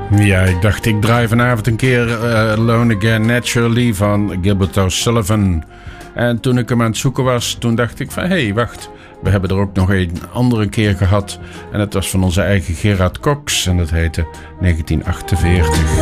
Ja, ik dacht ik draai vanavond een keer Alone Again Naturally van Gilbert O'Sullivan. En toen ik hem aan het zoeken was, toen dacht ik van hé, wacht. We hebben er ook nog een andere keer gehad. En dat was van onze eigen Gerard Cox. En dat heette 1948.